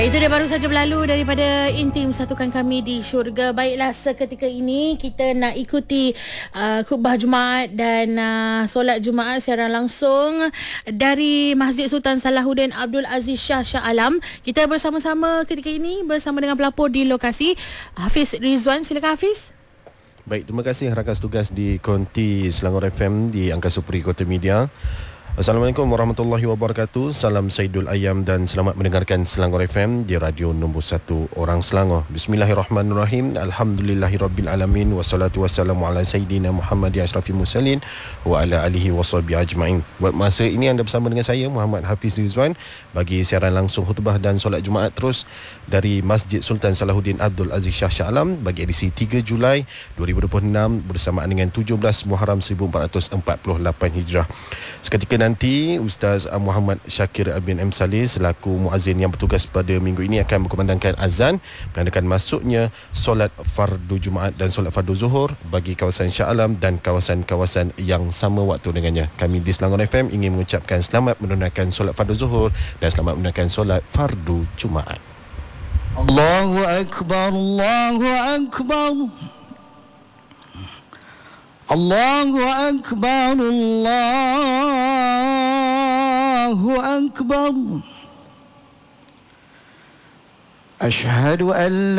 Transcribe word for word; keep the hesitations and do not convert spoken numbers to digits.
Itu dia baru saja berlalu daripada Intim Satukan Kami di Syurga. Baiklah, seketika ini kita nak ikuti uh, khutbah Jumaat dan uh, solat Jumaat secara langsung dari Masjid Sultan Salahuddin Abdul Aziz Shah Shah Alam. Kita bersama-sama ketika ini bersama dengan pelapor di lokasi, Hafiz Rizwan. Silakan Hafiz. Baik, terima kasih rakan tugas di Konti Selangor F M di Angkasa Puri Kota Media. Assalamualaikum warahmatullahi wabarakatuh. Salam Saidul Ayam dan selamat mendengarkan Selangor F M di radio nombor satu orang Selangor. Bismillahirrahmanirrahim. Alhamdulillahirabbil alamin wassalatu wassalamu ala sayidina Muhammad asyrafil mursalin wa ala alihi washabihi ajmain. Buat masa ini anda bersama dengan saya Muhammad Hafiz Rizwan bagi siaran langsung khutbah dan solat Jumaat terus dari Masjid Sultan Salahuddin Abdul Aziz Shah Shah Alam bagi edisi tiga Julai dua ribu dua puluh enam bersamaan dengan tujuh belas Muharram seribu empat ratus empat puluh lapan Hijrah. Seketika nanti Ustaz Muhammad Syakir bin M. Saleh selaku muazzin yang bertugas pada minggu ini akan berkumandangkan azan menandakan masuknya solat fardu Jumaat dan solat fardu Zuhur bagi kawasan Shah Alam dan kawasan-kawasan yang sama waktu dengannya. Kami di Selangor F M ingin mengucapkan selamat menunaikan solat fardu Zuhur dan selamat menunaikan solat fardu Jumaat. Allahu Akbar, Allahu Akbar, Allahu Akbar, Allahu Akbar. Ashhadu an